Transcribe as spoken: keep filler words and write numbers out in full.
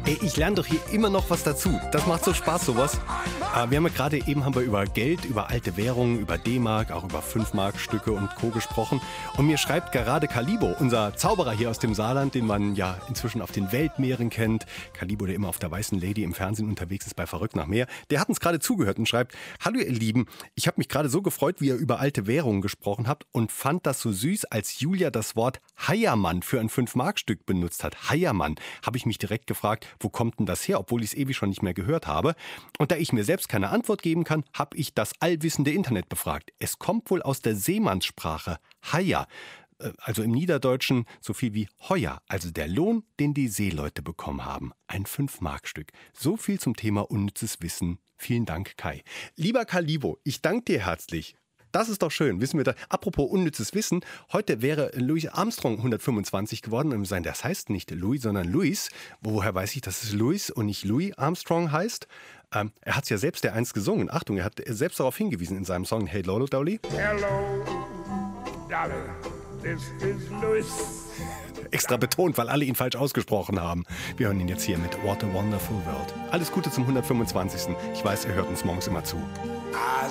Ey, ich lerne doch hier immer noch was dazu. Das macht so Spaß, sowas. Äh, wir haben ja gerade eben haben wir über Geld, über alte Währungen, über D-Mark, auch über fünf Mark Stücke und Co. gesprochen. Und mir schreibt gerade Calibo, unser Zauberer hier aus dem Saarland, den man ja inzwischen auf den Weltmeeren kennt. Calibo, der immer auf der Weißen Lady im Fernsehen unterwegs ist bei Verrückt nach Meer. Der hat uns gerade zugehört und schreibt: Hallo ihr Lieben, ich habe mich gerade so gefreut, wie ihr über alte Währungen gesprochen habt und fand das so süß, als Julia das Wort Heiermann für ein fünf Mark Stück benutzt hat. Heiermann. Habe ich mich direkt gefragt, wo kommt denn das her, obwohl ich es ewig schon nicht mehr gehört habe. Und da ich mir selbst keine Antwort geben kann, habe ich das allwissende Internet befragt. Es kommt wohl aus der Seemannssprache Haier, also im Niederdeutschen so viel wie Heuer, also der Lohn, den die Seeleute bekommen haben. Ein fünf Mark Stück. So viel zum Thema unnützes Wissen. Vielen Dank, Kai. Lieber Calibo, ich danke dir herzlich. Das ist doch schön, wissen wir da. Apropos unnützes Wissen, heute wäre Louis Armstrong hundertfünfundzwanzig geworden. Das heißt nicht Louis, sondern Louis. Woher weiß ich, dass es Louis und nicht Louis Armstrong heißt? Ähm, er hat es ja selbst der einst gesungen. Achtung, er hat selbst darauf hingewiesen in seinem Song Hey Lolo Dolly. Hello, Dolly, this is Louis. Extra betont, weil alle ihn falsch ausgesprochen haben. Wir hören ihn jetzt hier mit What a Wonderful World. Alles Gute zum hundertfünfundzwanzigsten Ich weiß, er hört uns morgens immer zu. I